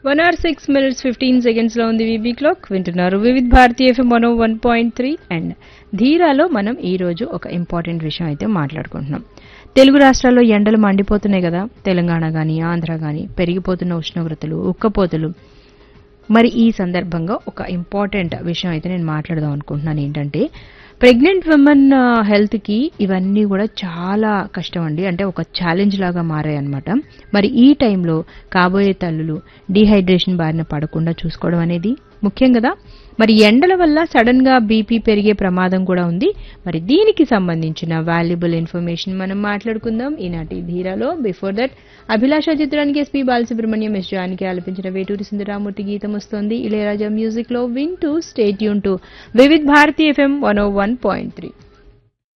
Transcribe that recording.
1 hour 6 minutes 15 seconds లో ఉంది VB clock. వింటున్నారు వివిధ్ భారతి ఎఫ్ఎం 101.3 అండ్ ధీరాలో మనం ఈ రోజు ఒక ఇంపార్టెంట్ విషయం అయితే మాట్లాడుకుంటున్నాం. తెలుగు రాష్ట్రాల్లో ఎండలు మండిపోతున్నాయి కదా, తెలంగాణ గానీ ఆంధ్ర గానీ పెరిగిపోతున్న ఉష్ణోగ్రతలు, ఉక్కపోతలు. మరి ఈ సందర్భంగా ఒక ఇంపార్టెంట్ విషయం అయితే నేను మాట్లాడదాం అనుకుంటున్నాను. ఏంటంటే ప్రెగ్నెంట్ విమెన్ హెల్త్ కి ఇవన్నీ కూడా చాలా కష్టం అండి. అంటే ఒక ఛాలెంజ్ లాగా మారాయి అనమాట. మరి ఈ టైంలో కాబోయే తల్లులు డీహైడ్రేషన్ బారిన పడకుండా చూసుకోవడం అనేది ముఖ్యం కదా. మరి ఎండల వల్ల సడన్ గా బీపీ పెరిగే ప్రమాదం కూడా ఉంది. మరి దీనికి సంబంధించిన వాల్యుబుల్ ఇన్ఫర్మేషన్ మనం మాట్లాడుకుందాం ఈనాటి ధీరాలో. బిఫోర్ దట్ అభిలాష చిత్రానికి ఎస్పీ బాలసుబ్రహ్మణ్యం, ఎస్ జానకి ఆలపించిన వేటూరి సుందరామూర్తి గీతం వస్తోంది. ఇళయరాజా మ్యూజిక్ లో వింటూ stay tune to Vividh Bharati FM 101.3.